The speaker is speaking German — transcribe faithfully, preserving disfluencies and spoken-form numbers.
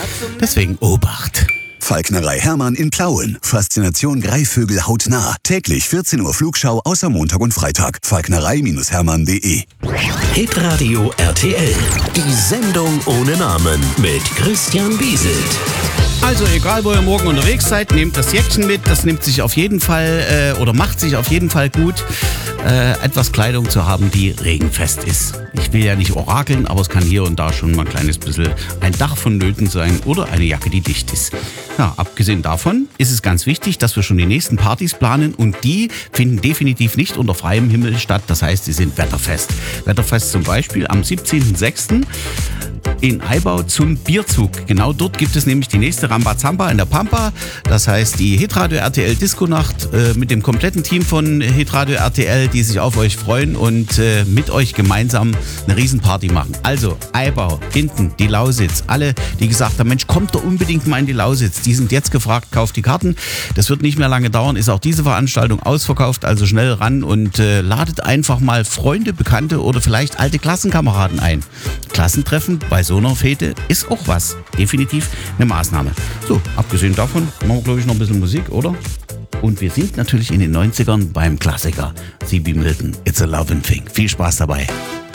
Deswegen Obacht. Falknerei Hermann in Plauen. Faszination Greifvögel hautnah. Täglich vierzehn Uhr Flugschau außer Montag und Freitag. falknerei Hermann punkt de. Hitradio R T L. Die Sendung ohne Namen mit Christian Bieselt. Also egal, wo ihr morgen unterwegs seid, nehmt das Jäckchen mit. Das nimmt sich auf jeden Fall äh, oder macht sich auf jeden Fall gut, äh, etwas Kleidung zu haben, die regenfest ist. Ich will ja nicht orakeln, aber es kann hier und da schon mal ein kleines bisschen ein Dach vonnöten sein oder eine Jacke, die dicht ist. Ja, abgesehen davon ist es ganz wichtig, dass wir schon die nächsten Partys planen und die finden definitiv nicht unter freiem Himmel statt. Das heißt, sie sind wetterfest. Wetterfest zum Beispiel am siebzehnten sechsten in Eibau zum Bierzug. Genau dort gibt es nämlich die nächste Rambazamba in der Pampa. Das heißt, die Hitradio R T L Disco-Nacht äh, mit dem kompletten Team von Hitradio R T L, die sich auf euch freuen und äh, mit euch gemeinsam eine Riesenparty machen. Also Eibau, hinten die Lausitz, alle, die gesagt haben, Mensch, kommt doch unbedingt mal in die Lausitz. Die sind jetzt gefragt, kauft die Karten. Das wird nicht mehr lange dauern, ist auch diese Veranstaltung ausverkauft, also schnell ran und äh, ladet einfach mal Freunde, Bekannte oder vielleicht alte Klassenkameraden ein. Klassentreffen bei so einer Fete ist auch was. Definitiv eine Maßnahme. So, abgesehen davon machen wir, glaube ich, noch ein bisschen Musik, oder? Und wir sind natürlich in den neunzigern beim Klassiker. C B Milton, It's a Lovin' Thing. Viel Spaß dabei.